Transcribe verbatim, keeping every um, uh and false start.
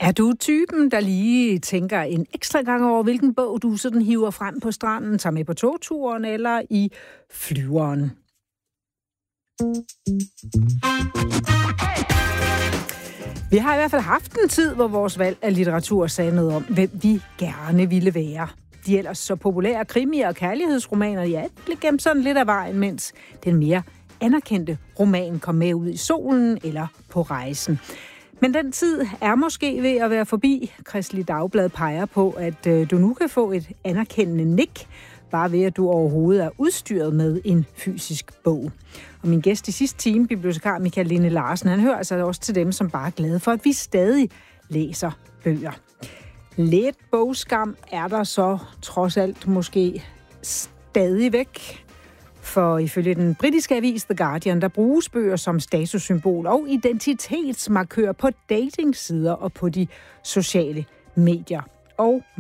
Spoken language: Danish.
Er du typen, der lige tænker en ekstra gang over, hvilken bog du sådan hiver frem på stranden, tager med på togturen eller i flyveren? Vi har i hvert fald haft en tid, hvor vores valg af litteratur sagde noget om, hvem vi gerne ville være. De ellers så populære krimier og kærlighedsromaner, ja, blev gemt sådan lidt af vejen, mens den mere anerkendte roman kom med ud i solen eller på rejsen. Men den tid er måske ved at være forbi. Kristeligt Dagblad peger på, at øh, du nu kan få et anerkendende nik, bare ved at du overhovedet er udstyret med en fysisk bog. Og min gæst i sidste time, bibliotekar Michael Linde Larsen, han hører altså også til dem, som bare er glade for, at vi stadig læser bøger. Lidt bogskam er der så trods alt måske stadigvæk. For ifølge den britiske avis The Guardian, der bruges bøger som statussymbol og identitetsmarkør på datingsider og på de sociale medier. Og